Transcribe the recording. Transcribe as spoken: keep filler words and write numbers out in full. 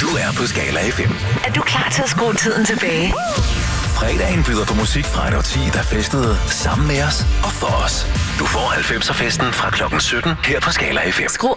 er på Skala F M. Er du klar til at skrue tiden tilbage? Fredagen byder på musik fra et årti, der festede sammen med os og for os. Du får halvfemser festen fra klokken sytten her på Skala F M. Skru